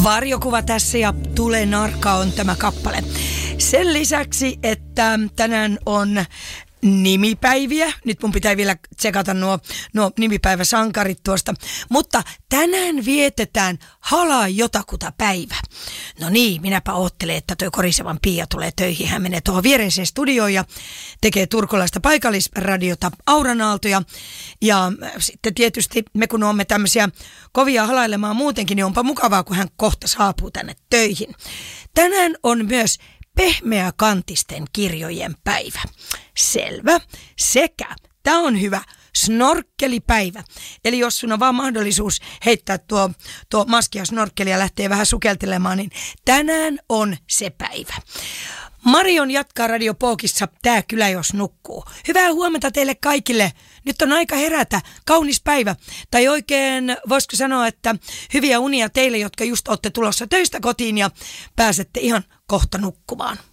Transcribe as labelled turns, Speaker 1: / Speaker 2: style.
Speaker 1: Varjokuva tässä ja Tule narka on tämä kappale. Sen lisäksi, että tänään on nimipäiviä. Nyt mun pitää vielä tsekata nuo nimipäiväsankarit tuosta. Mutta tänään vietetään Halaa jotakuta päivä. No niin, minäpä oottelen, että toi Korisevan Pia tulee töihin. Hän menee tuohon viereiseen studioon ja tekee turkulaista paikallisradiota Auranaaltoja. Ja sitten tietysti me kun olemme tämmöisiä kovia halailemaan muutenkin, niin onpa mukavaa, kun hän kohta saapuu tänne töihin. Tänään on myös pehmeäkantisten kirjojen päivä. Selvä. Sekä, tämä on hyvä, snorkkelipäivä. Eli jos sun on vaan mahdollisuus heittää tuo maski ja snorkkeli ja lähtee vähän sukeltelemaan, niin tänään on se päivä. Marion jatkaa Radio Pookissa Tää kylä jos nukkuu. Hyvää huomenta teille kaikille. Nyt on aika herätä. Kaunis päivä. Tai oikein voisiko sanoa, että hyviä unia teille, jotka just olette tulossa töistä kotiin ja pääsette ihan kohta nukkumaan.